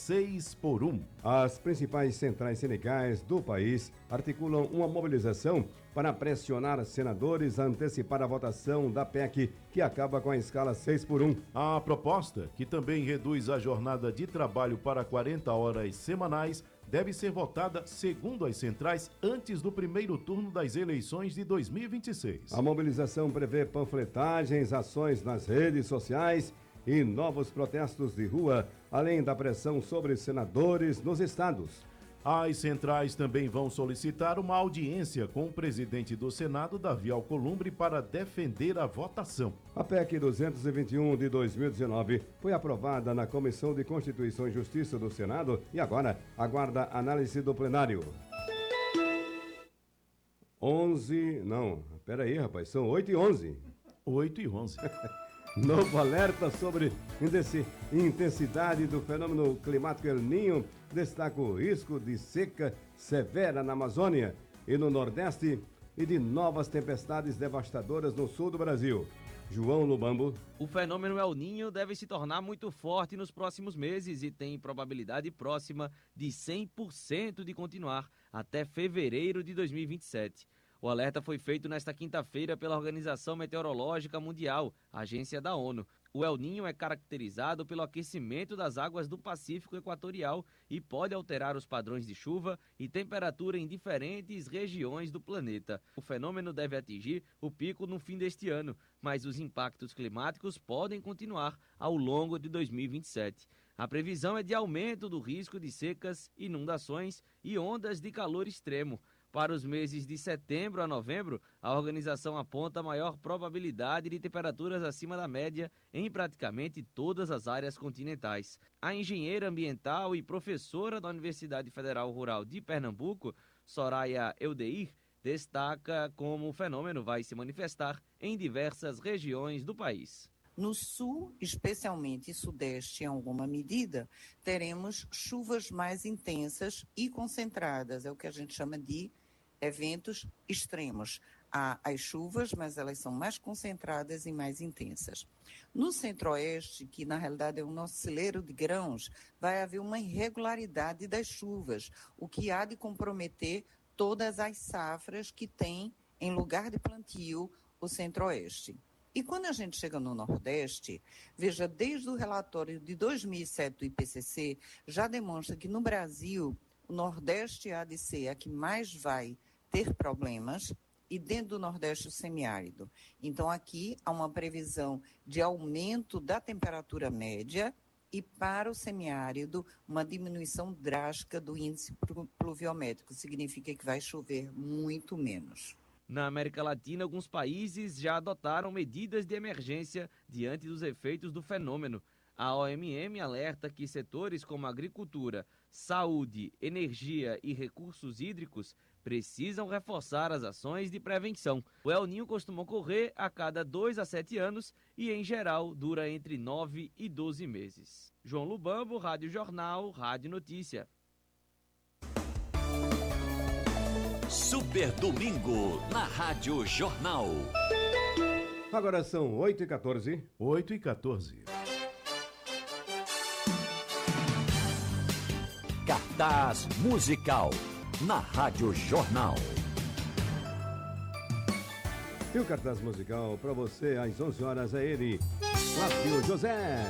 6x1. As principais centrais sindicais do país articulam uma mobilização para pressionar senadores a antecipar a votação da PEC, que acaba com a escala 6x1. A proposta, que também reduz a jornada de trabalho para 40 horas semanais, deve ser votada, segundo as centrais, antes do primeiro turno das eleições de 2026. A mobilização prevê panfletagens, ações nas redes sociais e novos protestos de rua, além da pressão sobre senadores nos estados. As centrais também vão solicitar uma audiência com o presidente do Senado, Davi Alcolumbre, para defender a votação. A PEC 221 de 2019 foi aprovada na Comissão de Constituição e Justiça do Senado e agora aguarda análise do plenário. 8h11. 8h11. Novo alerta sobre intensidade do fenômeno climático El Niño destaca o risco de seca severa na Amazônia e no Nordeste e de novas tempestades devastadoras no sul do Brasil. João Lubambo. O fenômeno El Niño deve se tornar muito forte nos próximos meses e tem probabilidade próxima de 100% de continuar até fevereiro de 2027. O alerta foi feito nesta quinta-feira pela Organização Meteorológica Mundial, agência da ONU. O El Niño é caracterizado pelo aquecimento das águas do Pacífico Equatorial e pode alterar os padrões de chuva e temperatura em diferentes regiões do planeta. O fenômeno deve atingir o pico no fim deste ano, mas os impactos climáticos podem continuar ao longo de 2027. A previsão é de aumento do risco de secas, inundações e ondas de calor extremo. Para os meses de setembro a novembro, a organização aponta maior probabilidade de temperaturas acima da média em praticamente todas as áreas continentais. A engenheira ambiental e professora da Universidade Federal Rural de Pernambuco, Soraya Eudeir, destaca como o fenômeno vai se manifestar em diversas regiões do país. No sul, especialmente e sudeste em alguma medida, teremos chuvas mais intensas e concentradas, é o que a gente chama de eventos extremos. Há as chuvas, mas elas são mais concentradas e mais intensas. No centro-oeste, que na realidade é um nosso celeiro de grãos, vai haver uma irregularidade das chuvas, o que há de comprometer todas as safras que tem em lugar de plantio o centro-oeste. E quando a gente chega no Nordeste, veja, desde o relatório de 2007 do IPCC, já demonstra que no Brasil, o Nordeste há de ser a que mais vai ter problemas, e dentro do Nordeste o semiárido. Então aqui há uma previsão de aumento da temperatura média e para o semiárido uma diminuição drástica do índice pluviométrico, significa que vai chover muito menos. Na América Latina, alguns países já adotaram medidas de emergência diante dos efeitos do fenômeno. A OMM alerta que setores como agricultura, saúde, energia e recursos hídricos precisam reforçar as ações de prevenção. O El Niño costuma ocorrer a cada 2 a 7 anos e, em geral, dura entre 9 e 12 meses. João Lubambo, Rádio Jornal, Rádio Notícia. Super Domingo, na Rádio Jornal. Agora são 8h14. 8h14. Cartaz musical, na Rádio Jornal. E o cartaz musical para você às 11 horas é ele, Flávio José.